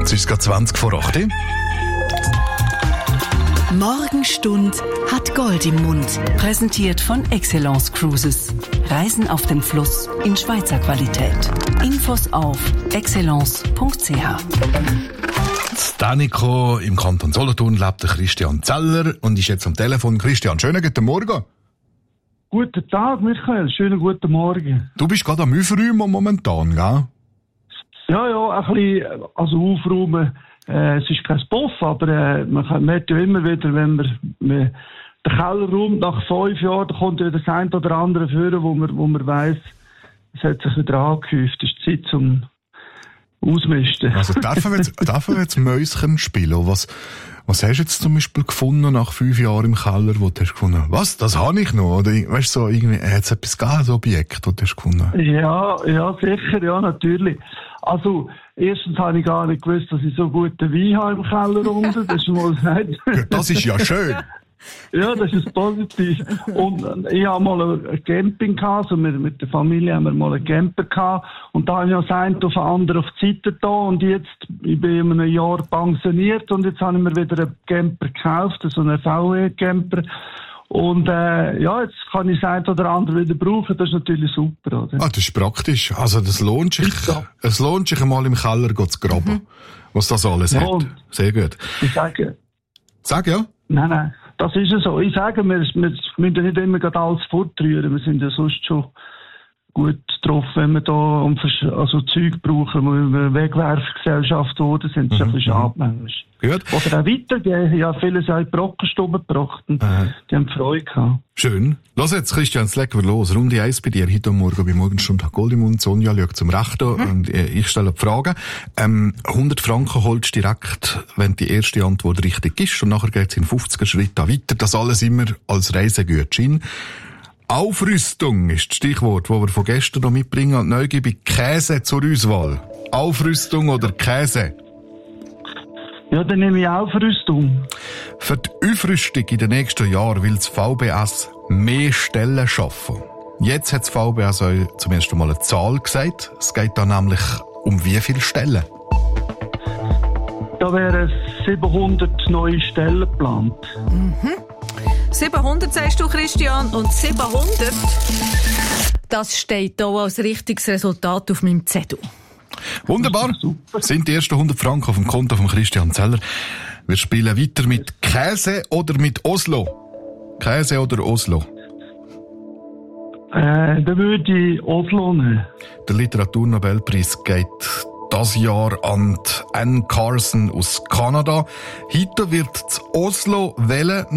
Jetzt ist es gerade 20 vor 8. Morgenstund hat Gold im Mund. Präsentiert von Excellence Cruises. Reisen auf dem Fluss in Schweizer Qualität. Infos auf excellence.ch. Danico im Kanton Solothurn lebt der Christian Zeller und ist jetzt am Telefon. Christian, schönen guten Morgen. Guten Tag, Michael. Schönen guten Morgen. Du bist gerade am Aufräumen momentan, gell? Ja, ein bisschen, also aufräumen. Es ist kein Puff, aber man merkt ja immer wieder, wenn man den Keller räumt, nach 5 Jahren, da kommt ja das ein oder andere führen, wo man weiss, es hat sich wieder angehäuft. Es ist Zeit zum Ausmisten. Also dürfen wir jetzt Mäuschen spielen? Was hast du jetzt zum Beispiel gefunden nach 5 Jahren im Keller, wo du hast gefunden, was, das habe ich noch? Oder weißt du, so irgendwie, hat es etwas gegeben, so Objekt, das du hast gefunden? Ja, sicher, ja, natürlich. Also, erstens habe ich gar nicht gewusst, dass ich so guten Wein habe im Keller unten. Das ist mal gesagt. Das ist ja schön. Ja, das ist positiv. Und ich habe mal ein Camping gehabt, also mit der Familie haben wir mal einen Camper gehabt. Und da habe ich ja das eine auf den anderen auf die Seite da. Und jetzt, ich bin in einem Jahr pensioniert und jetzt habe ich mir wieder einen Camper gekauft, so einen VW-Camper. Und jetzt kann ich das eine oder andere wieder brauchen, das ist natürlich super, oder? Ah, das ist praktisch. Also das lohnt sich. Es lohnt sich einmal im Keller zu graben, was das alles hat. Sehr gut. Ich sage... Sag ja. Nein, das ist ja so. Ich sage, wir müssen nicht immer gerade alles fortrühren. Wir sind ja sonst schon gut drauf, wenn wir da Zeug brauchen, wo wir Wegwerfgesellschaft geworden sind. Das ist ein bisschen schade manchmal. Gut. Oder auch weitergehen. Ja, viele haben die Brockenstube gebracht und die haben Freude gehabt. Schön. Lass jetzt, Christian, jetzt legen wir los. Runde 1 bei dir heute Morgen bei Morgenstund hat Gold im Mund. Sonja schaut zum Rechten und ich stelle die Frage. 100 Franken holst du direkt, wenn die erste Antwort richtig ist, und nachher geht es in 50er Schritten weiter. Das alles immer als Reisegutschein. Aufrüstung ist das Stichwort, das wir von gestern noch mitbringen. Und neu gebe ich Käse zur Auswahl. Aufrüstung oder Käse? Ja, dann nehme ich Aufrüstung. Für die Aufrüstung in den nächsten Jahren will das VBS mehr Stellen schaffen. Jetzt hat das VBS euch zum ersten Mal eine Zahl gesagt. Es geht da nämlich um wie viele Stellen? Da wären 700 neue Stellen geplant. 700 sagst du, Christian, und 700, das steht hier als richtiges Resultat auf meinem Zettel. Wunderbar. Sind die ersten 100 Franken auf dem Konto von Christian Zeller. Wir spielen weiter mit Käse oder mit Oslo? Käse oder Oslo? Dann würde ich Oslo nehmen. Der Literaturnobelpreis geht das Jahr an Anne Carson aus Kanada. Heute wird zu Oslo wählen